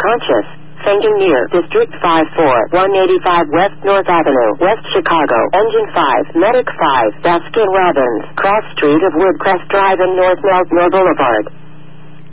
unconscious. Fainting near District 5-4, 185 West North Avenue, West Chicago. Engine 5, Medic 5, Baskin Robbins, Cross Street of Woodcrest Drive and North Melbourne Boulevard.